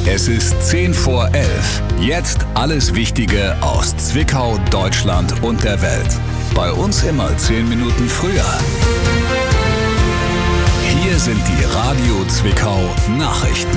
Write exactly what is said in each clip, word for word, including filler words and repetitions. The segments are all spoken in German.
Es ist zehn vor elf. Jetzt alles Wichtige aus Zwickau, Deutschland und der Welt. Bei uns immer zehn Minuten früher. Hier sind die Radio Zwickau Nachrichten.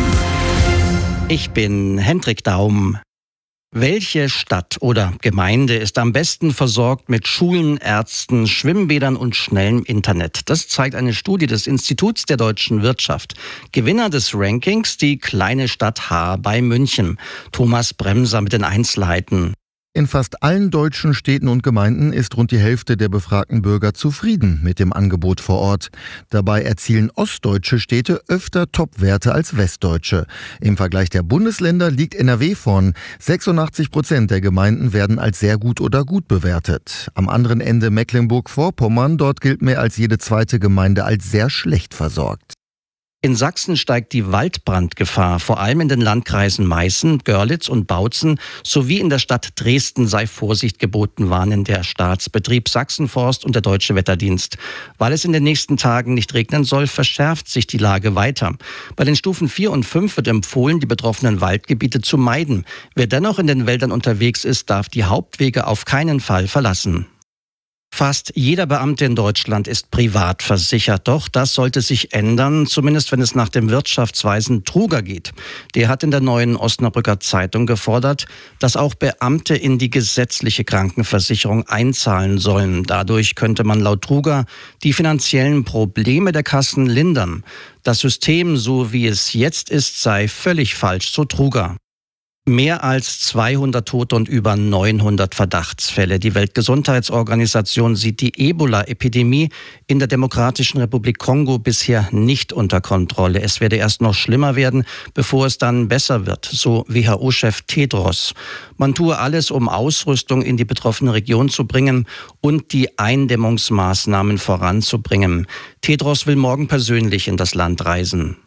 Ich bin Hendrik Daum. Welche Stadt oder Gemeinde ist am besten versorgt mit Schulen, Ärzten, Schwimmbädern und schnellem Internet? Das zeigt eine Studie des Instituts der deutschen Wirtschaft. Gewinner des Rankings, die kleine Stadt Haar bei München. Thomas Bremser mit den Einzelheiten. In fast allen deutschen Städten und Gemeinden ist rund die Hälfte der befragten Bürger zufrieden mit dem Angebot vor Ort. Dabei erzielen ostdeutsche Städte öfter Top-Werte als westdeutsche. Im Vergleich der Bundesländer liegt N R W vorn. sechsundachtzig Prozent der Gemeinden werden als sehr gut oder gut bewertet. Am anderen Ende Mecklenburg-Vorpommern, dort gilt mehr als jede zweite Gemeinde als sehr schlecht versorgt. In Sachsen steigt die Waldbrandgefahr, vor allem in den Landkreisen Meißen, Görlitz und Bautzen sowie in der Stadt Dresden sei Vorsicht geboten, warnen der Staatsbetrieb Sachsenforst und der Deutsche Wetterdienst. Weil es in den nächsten Tagen nicht regnen soll, verschärft sich die Lage weiter. Bei den Stufen vier und fünf wird empfohlen, die betroffenen Waldgebiete zu meiden. Wer dennoch in den Wäldern unterwegs ist, darf die Hauptwege auf keinen Fall verlassen. Fast jeder Beamte in Deutschland ist privat versichert. Doch das sollte sich ändern, zumindest wenn es nach dem Wirtschaftsweisen Truger geht. Der hat in der Neuen Osnabrücker Zeitung gefordert, dass auch Beamte in die gesetzliche Krankenversicherung einzahlen sollen. Dadurch könnte man laut Truger die finanziellen Probleme der Kassen lindern. Das System, so wie es jetzt ist, sei völlig falsch, so Truger. Mehr als zweihundert Tote und über neunhundert Verdachtsfälle. Die Weltgesundheitsorganisation sieht die Ebola-Epidemie in der Demokratischen Republik Kongo bisher nicht unter Kontrolle. Es werde erst noch schlimmer werden, bevor es dann besser wird, so W H O-Chef Tedros. Man tue alles, um Ausrüstung in die betroffene Region zu bringen und die Eindämmungsmaßnahmen voranzubringen. Tedros will morgen persönlich in das Land reisen.